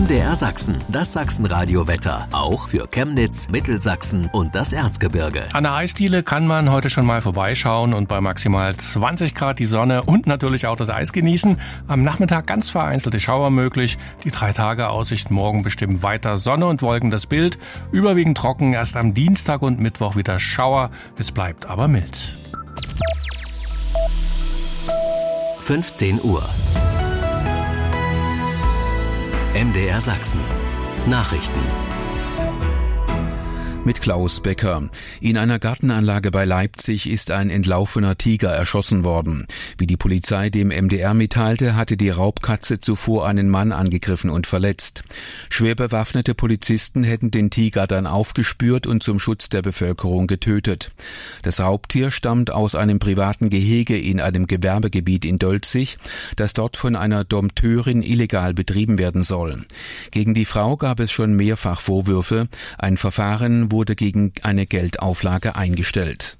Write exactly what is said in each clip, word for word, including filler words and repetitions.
M D R Sachsen, das Sachsenradio-Wetter. Auch für Chemnitz, Mittelsachsen und das Erzgebirge. An der Eisdiele kann man heute schon mal vorbeischauen und bei maximal zwanzig Grad die Sonne und natürlich auch das Eis genießen. Am Nachmittag ganz vereinzelte Schauer möglich. Die drei Tage Aussicht morgen bestimmt weiter Sonne und Wolken das Bild. Überwiegend trocken, erst am Dienstag und Mittwoch wieder Schauer. Es bleibt aber mild. fünfzehn Uhr. M D R Sachsen. Nachrichten. Mit Klaus Becker. In einer Gartenanlage bei Leipzig ist ein entlaufener Tiger erschossen worden. Wie die Polizei dem M D R mitteilte, hatte die Raubkatze zuvor einen Mann angegriffen und verletzt. Schwer bewaffnete Polizisten hätten den Tiger dann aufgespürt und zum Schutz der Bevölkerung getötet. Das Raubtier stammt aus einem privaten Gehege in einem Gewerbegebiet in Dolzig, das dort von einer Dompteurin illegal betrieben werden soll. Gegen die Frau gab es schon mehrfach Vorwürfe. Ein Verfahren wurde gegen eine Geldauflage eingestellt.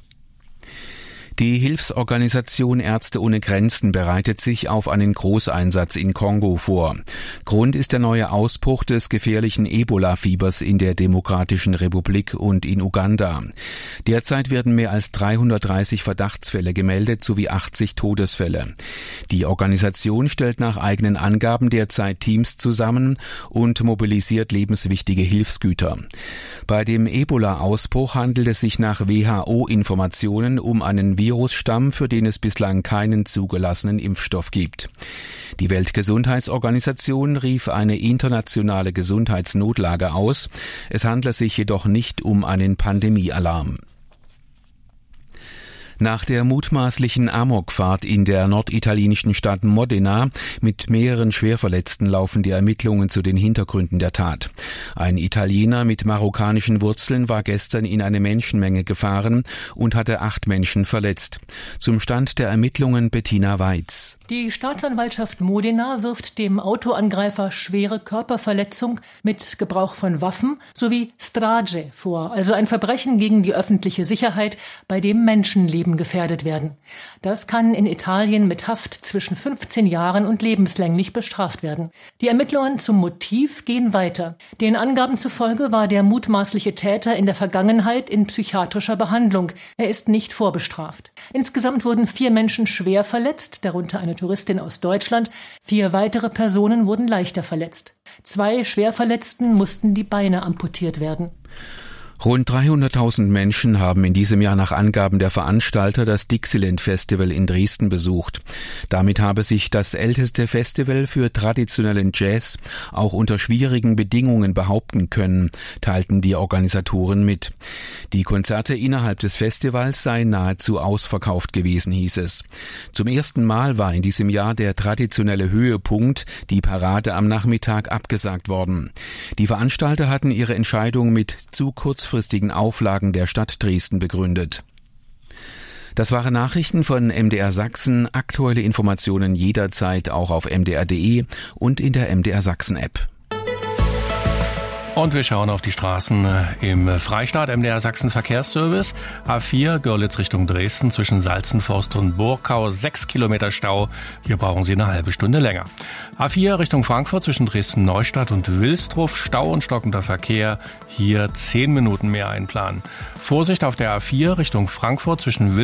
Die Hilfsorganisation Ärzte ohne Grenzen bereitet sich auf einen Großeinsatz in Kongo vor. Grund ist der neue Ausbruch des gefährlichen Ebola-Fiebers in der Demokratischen Republik und in Uganda. Derzeit werden mehr als dreihundertdreißig Verdachtsfälle gemeldet sowie achtzig Todesfälle. Die Organisation stellt nach eigenen Angaben derzeit Teams zusammen und mobilisiert lebenswichtige Hilfsgüter. Bei dem Ebola-Ausbruch handelt es sich nach W H O-Informationen um einen Virusstamm, für den es bislang keinen zugelassenen Impfstoff gibt. Die Weltgesundheitsorganisation rief eine internationale Gesundheitsnotlage aus. Es handle sich jedoch nicht um einen Pandemiealarm. Nach der mutmaßlichen Amokfahrt in der norditalienischen Stadt Modena mit mehreren Schwerverletzten laufen die Ermittlungen zu den Hintergründen der Tat. Ein Italiener mit marokkanischen Wurzeln war gestern in eine Menschenmenge gefahren und hatte acht Menschen verletzt. Zum Stand der Ermittlungen Bettina Weiz. Die Staatsanwaltschaft Modena wirft dem Autoangreifer schwere Körperverletzung mit Gebrauch von Waffen sowie Strage vor, also ein Verbrechen gegen die öffentliche Sicherheit, bei dem Menschenleben gefährdet werden. Das kann in Italien mit Haft zwischen fünfzehn Jahren und lebenslänglich bestraft werden. Die Ermittlungen zum Motiv gehen weiter. Den Angaben zufolge war der mutmaßliche Täter in der Vergangenheit in psychiatrischer Behandlung. Er ist nicht vorbestraft. Insgesamt wurden vier Menschen schwer verletzt, darunter eine Touristin aus Deutschland. Vier weitere Personen wurden leichter verletzt. Zwei Schwerverletzten mussten die Beine amputiert werden. Rund dreihunderttausend Menschen haben in diesem Jahr nach Angaben der Veranstalter das Dixieland Festival in Dresden besucht. Damit habe sich das älteste Festival für traditionellen Jazz auch unter schwierigen Bedingungen behaupten können, teilten die Organisatoren mit. Die Konzerte innerhalb des Festivals seien nahezu ausverkauft gewesen, hieß es. Zum ersten Mal war in diesem Jahr der traditionelle Höhepunkt, die Parade am Nachmittag, abgesagt worden. Die Veranstalter hatten ihre Entscheidung mit zu kurzfristigen Auflagen der Stadt Dresden begründet. Das waren Nachrichten von M D R Sachsen. Aktuelle Informationen jederzeit auch auf m d r punkt d e und in der M D R Sachsen App. Und wir schauen auf die Straßen im Freistaat. M D R Sachsen Verkehrsservice. A vier Görlitz Richtung Dresden zwischen Salzenforst und Burgkau. Sechs Kilometer Stau. Hier brauchen Sie eine halbe Stunde länger. A vier Richtung Frankfurt zwischen Dresden-Neustadt und Wilsdruff. Stau und stockender Verkehr. Hier zehn Minuten mehr einplanen. Vorsicht auf der A vier Richtung Frankfurt zwischen Wilsdruff